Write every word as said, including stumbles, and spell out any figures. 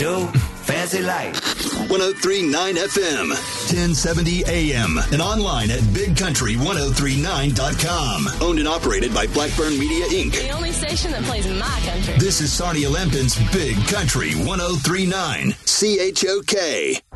No fancy light. one oh three point nine F M, ten seventy A M, and online at big country ten thirty-nine dot com. Owned and operated by Blackburn Media, Incorporated. The only station that plays my country. This is Sarnia Lempton's Big Country ten thirty-nine, C H O K.